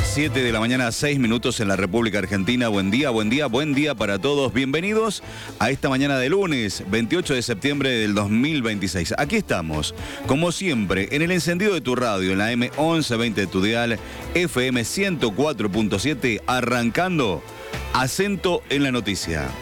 7 de la mañana, 6 minutos en la República Argentina. Buen día, buen día, buen día para todos. Bienvenidos a esta mañana de lunes, 28 de septiembre del 2026. Aquí estamos, como siempre, en el encendido de tu radio, en la M1120 de tu dial, FM 104.7, arrancando Acento en la Noticia.